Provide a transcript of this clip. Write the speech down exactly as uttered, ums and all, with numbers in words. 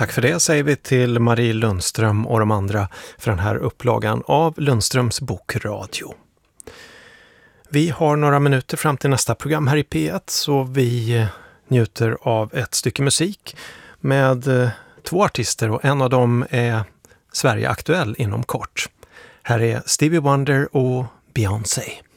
Tack för det säger vi till Marie Lundström och de andra för den här upplagan av Lundströms bokradio. Vi har några minuter fram till nästa program här i P ett, så vi njuter av ett stycke musik med två artister och en av dem är Sverige aktuell inom kort. Här är Stevie Wonder och Beyoncé.